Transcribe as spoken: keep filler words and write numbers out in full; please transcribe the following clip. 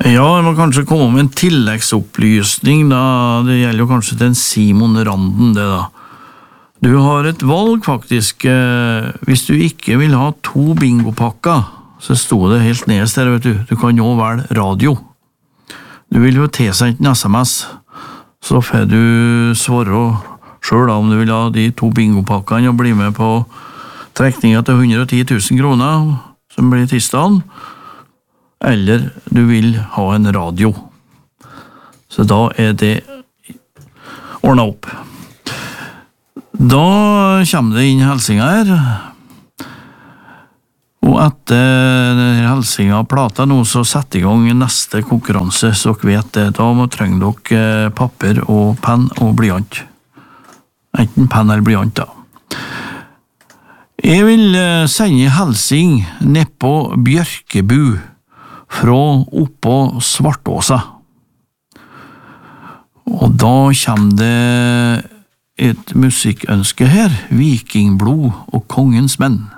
Ja, jeg må kanskje komme med en tilleggsopplysning da. Det gjelder jo kanskje til en Simon Randen det da. Du har et valg faktisk. Hvis du ikke vil ha to bingopakker, så stod det helt nederst der, vet du. Du kan jo velge radio. Du vil jo tilsendt en sms, så får du svare selv da, om du vil ha de to bingopakkene og bli med på trekningen til hundre og ti tusen kroner, som blir tirsdagen, eller du vil ha en radio. Så da er det ordnet opp. Da kommer det inn helsinger her, og etter helsinga og plata nå, så setter i gang neste konkurranse, så dere vet det. Da må trenge dere papir og penn og blyant. Enten penn eller blyant da. Jeg vil sende helsing ned på Bjørkebu fra oppå Svartåsa. Og da kommer det et musikkønske her, Vikingblod og Kongens menn.